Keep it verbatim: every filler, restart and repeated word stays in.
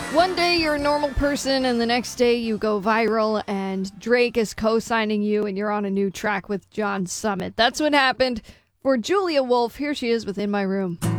One day you're a normal person, and the next day you go viral, and Drake is co-signing you, and you're on a new track with John Summit. That's what happened for Julia Wolf. Here she is with In My Room.